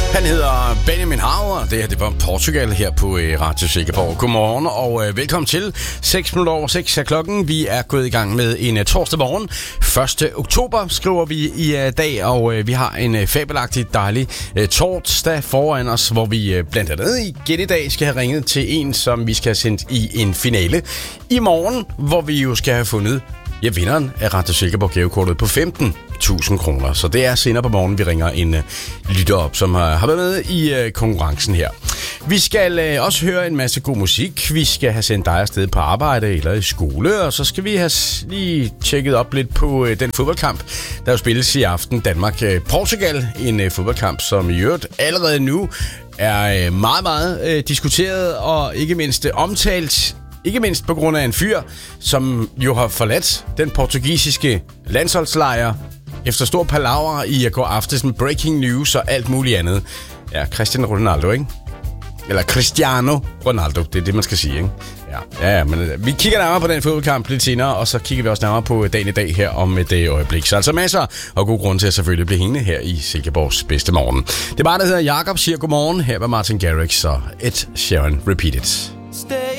Han hedder Benjamin Haver, og det var Portugal her på Radio Silkeborg. Godmorgen og velkommen til. 6:06 er klokken. Vi er gået i gang med en torsdag morgen. 1. oktober skriver vi i dag, og vi har en fabelagtig dejlig torsdag foran os, hvor vi blandt andet igen i dag skal have ringet til en, som vi skal have sendt i en finale i morgen, hvor vi jo skal have fundet vinderen af Radio Silkeborg gavekortet på 15.000 kroner. Så det er senere på morgen, vi ringer en lytter op, som har været med i konkurrencen her. Vi skal også høre en masse god musik. Vi skal have sendt dig afsted på arbejde eller i skole, og så skal vi have lige tjekket op lidt på den fodboldkamp, der jo spilles i aften. Danmark-Portugal, en fodboldkamp, som i øvrigt allerede nu er meget, meget diskuteret og ikke mindst omtalt. Ikke mindst på grund af en fyr, som jo har forladt den portugisiske landsholdslejr efter stor palaver i går aftes med breaking news og alt muligt andet. Ja, Cristiano Ronaldo, ikke? Eller Cristiano Ronaldo, det er det, man skal sige, ikke? Ja, men vi kigger nærmere på den fodboldkamp lidt senere, og så kigger vi også nærmere på dagen i dag her om et øjeblik. Så altså masser og god grund til at selvfølgelig blive hængende her i Silkeborgs bedste morgen. Det er bare, der hedder Jakob siger godmorgen. Her var Martin Garrix og Ed Sheeran Repeat It.